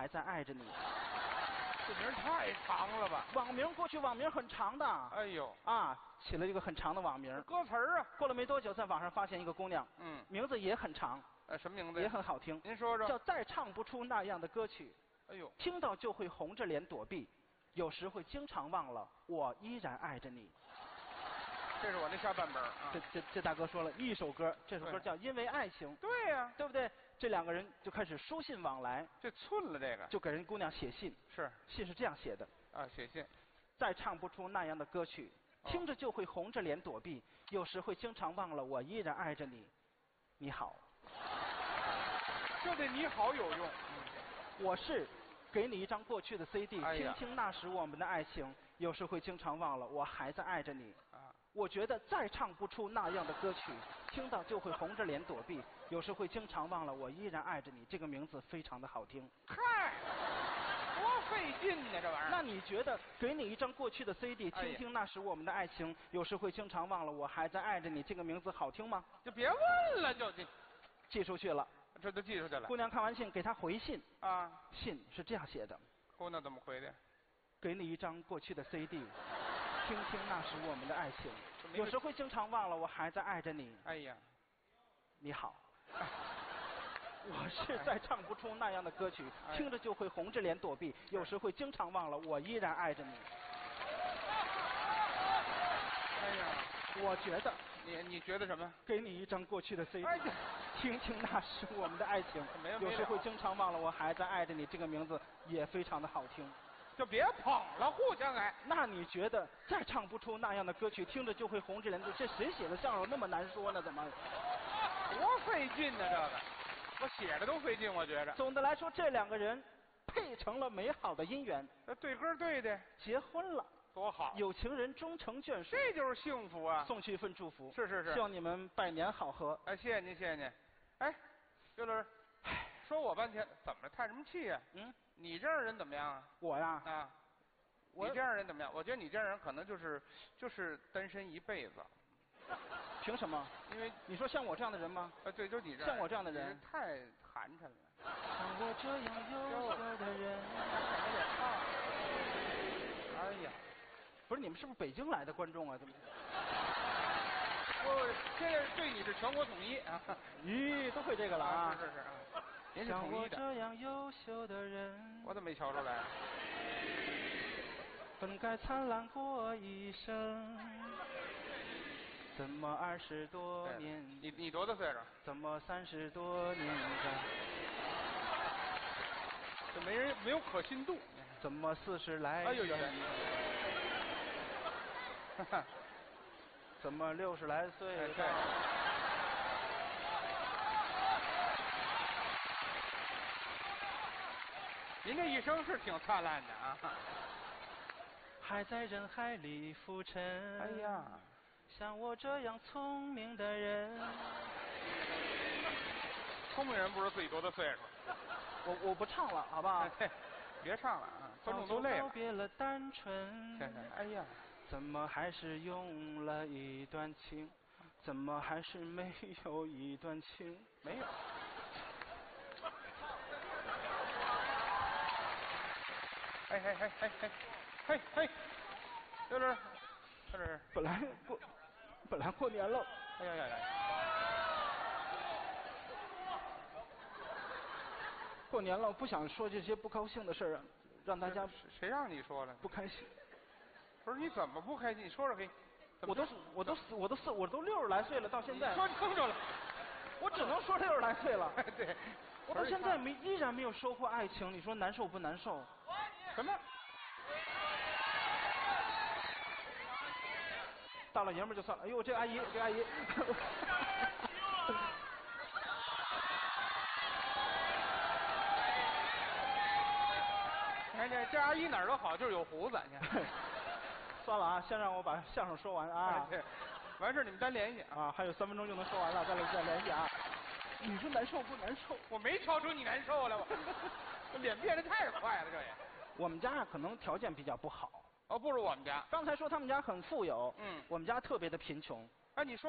还在爱着你。 这名太长了吧？ 网名过去网名很长的。 哎呦啊，起了一个很长的网名。 歌词儿啊。 过了没多久，在网上发现一个姑娘，名字也很长， 什么名字？ 也很好听。 您说说。 叫再唱不出那样的歌曲。 哎呦， 听到就会红着脸躲避，有时会经常忘了我依然爱着你。 这是我那下半本啊。 这大哥说了一首歌，这首歌叫《因为爱情》。 对呀， 对不对？这两个人就开始书信往来。 这寸了这个。 就给人姑娘写信。 是。 信是这样写的。 啊，写信。 再唱不出那样的歌曲，听着就会红着脸躲避，有时会经常忘了我依然爱着你。你好。 这对你好有用。 我是给你一张过去的 CD，听听那时我们的爱情，有时会经常忘了我还在爱着你。我觉得再唱不出那样的歌曲，听到就会红着脸躲避，有时会经常忘了我依然爱着你。这个名字非常的好听。 嗨，多费劲呢这玩意儿。 那你觉得给你一张过去的 CD，听听那时我们的爱情，有时会经常忘了我还在爱着你，这个名字好听吗？ 就别问了，就寄出去了。 这都寄出去了。姑娘看完信给他回信啊， 信是这样写的。 姑娘怎么回的？ 给你一张过去的 CD，听听那时我们的爱情，有时会经常忘了我还在爱着你。 哎呀， 你好。我是再唱不出那样的歌曲，听着就会红着脸躲避，有时会经常忘了我依然爱着你。 哎呀， 我觉得你觉得什么？ 给你一张过去的 CD，听听那时我们的爱情，有时会经常忘了我还在爱着你。这个名字也非常的好听。 就别捧了，互相爱。 那你觉得再唱不出那样的歌曲，听着就会红着脸？这谁写的相声那么难说呢？怎么？ 多费劲呢这个，我写的都费劲，我觉着。 总的来说，这两个人配成了美好的姻缘。 对歌对的， 结婚了。 多好！ 有情人终成眷属， 这就是幸福啊！ 送去一份祝福。 是。 希望你们百年好合。 哎，谢谢您，谢谢您。哎，刘老师，说我半天，怎么了？叹什么气呀？你这样人怎么样啊？ 我呀？ 啊，你这样人怎么样？我觉得你这样人可能就是单身一辈子。 凭什么？ 因为你说像我这样的人吗？ 对，就是你这样。 像我这样的人太寒碜了。 像我这样优秀的人。 哎呀， 不是你们是不是北京来的观众啊？怎么？ 我现在对你是全国统一啊！ 咦，都会这个了啊！ 是啊，您是统一的。 像我这样优秀的人， 我怎么没瞧出来？ 本该灿烂过一生，怎么20多年？ 你多大岁数？ 怎么30多年了？ 这没有可信度。 怎么40来？ 哎呦！ 怎么60来岁？ 对。您这一生是挺灿烂的啊！ 还在人海里浮沉。 哎呀， 像我这样聪明的人， 聪明人不知道自己多大岁数。 我不唱了，好不好？ 对，别唱了啊，观众都累了。 告别了单纯。 哎呀， 怎么还是用了一段情？怎么还是没有一段情？ 没有。嘿，就是， 本来过年了。 哎呀！ 过年了，我不想说这些不高兴的事儿，让大家。 谁让你说了？ 不开心。 不是你怎么不开心？你说说可以。 我都60来岁了，到现在。 说清楚了。 我只能说60来岁了。 对。 我到现在依然没有收获爱情，你说难受不难受？ 什么？ 大老爷们就算了。哎呦，这个阿姨。 这阿姨哪儿都好，就是有胡子。你看。 算了啊，先让我把相声说完啊。 对，完事你们单联系啊，还有3分钟就能说完了，再联系啊。你说难受不难受？ 我没瞧出你难受了，我脸变得太快了，这也。 我们家可能条件比较不好。 不如我们家。 刚才说他们家很富有，我们家特别的贫穷。 哎，你说。